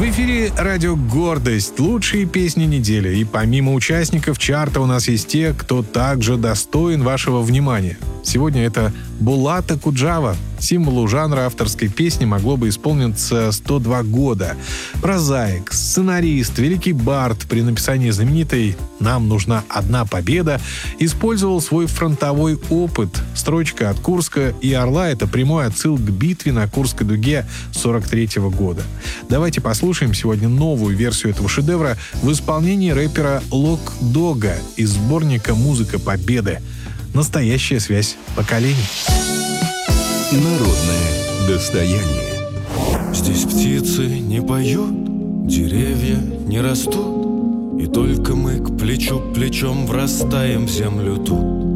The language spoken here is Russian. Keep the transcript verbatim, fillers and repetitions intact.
В эфире радио «Гордость». Лучшие песни недели. И помимо участников чарта у нас есть те, кто также достоин вашего внимания. Сегодня это Булат Акуджава. Символу жанра авторской песни могло бы исполниться сто два года. Прозаик, сценарист, великий бард при написании знаменитой «Нам нужна одна победа» использовал свой фронтовой опыт. Строчка от Курска и Орла — это прямой отсыл к битве на Курской дуге сорок третьего года. Давайте послушаем сегодня новую версию этого шедевра в исполнении рэпера Лок Дога из сборника «Музыка Победы». Настоящая связь поколений. Народное достояние. Здесь птицы не поют, деревья не растут, и только мы к плечу плечом врастаем в землю тут.